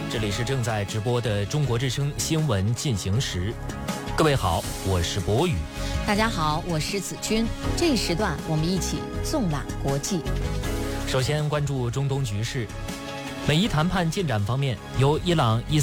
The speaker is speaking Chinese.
这里是正在直播的中国之声新闻进行时。各位好，我是博宇。 大家好，我是子君。这一时段我们一起纵览国际。 首先关注中东局势。美伊谈判进展方面，由伊朗